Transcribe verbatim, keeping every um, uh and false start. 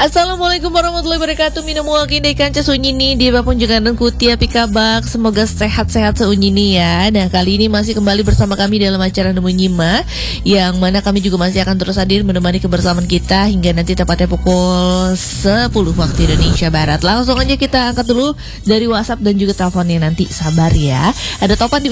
Assalamualaikum warahmatullahi wabarakatuh. Mina muakin deh kanca sunyini di apapun jangan kutia pikabak. Semoga sehat-sehat seunyini ya. Nah kali ini masih kembali bersama kami dalam acara Nemu Nyima, yang mana kami juga masih akan terus hadir menemani kebersamaan kita hingga nanti tepatnya pukul sepuluh waktu Indonesia Barat. Langsung aja kita angkat dulu dari WhatsApp dan juga teleponnya nanti. Sabar ya. Ada Topan di